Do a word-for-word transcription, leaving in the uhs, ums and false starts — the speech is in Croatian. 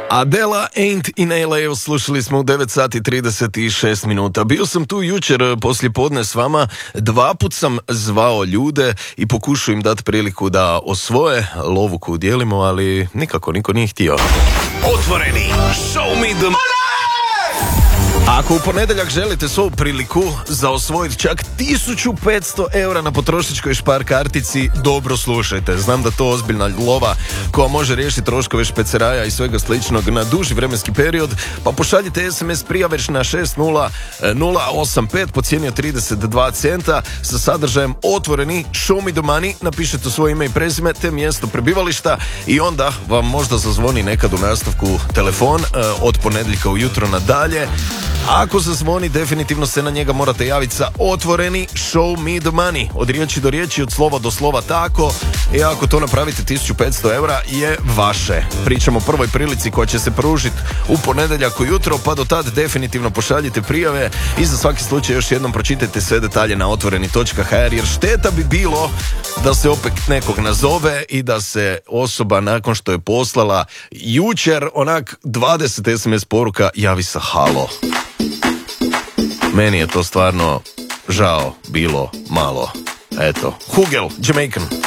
Adela Ain't in L A slušali smo u devet sati trideset šest minuta. Bio sam tu jučer poslije podne s vama, dva put sam zvao ljude i pokušao im dati priliku da osvoje lovu koju dijelimo, ali nikako niko nije htio. Otvoreni, show me the money! Ako u ponedjeljak želite svoju priliku za osvojiti čak tisuću petsto eura na potrošačkoj špar kartici, dobro slušajte. Znam da to ozbiljna lova koja može riješiti troškove špeceraja i svega sličnog na duži vremenski period, pa pošaljite es em es prijaveć na šest nula nula osam pet po cijeni od trideset dva centa sa sadržajem otvoreni show me the money, napišete svoje ime i prezime te mjesto prebivališta i onda vam možda zazvoni nekad u nastavku telefon od ponedjeljka ujutro nadalje. Ako se zvoni, definitivno se na njega morate javiti sa otvoreni show me the money. Od riječi do riječi, od slova do slova tako. I ako to napravite, tisuću petsto eura je vaše. Pričamo o prvoj prilici koja će se pružiti u ponedjeljak ujutro, pa do tad definitivno pošaljite prijave i za svaki slučaj još jednom pročitajte sve detalje na otvoreni točka ha er, jer šteta bi bilo da se opet nekog nazove i da se osoba nakon što je poslala jučer onak dvadeset es em es poruka javi sa halo. Meni je to stvarno žao bilo malo. Eto, Hugel, Jamaican.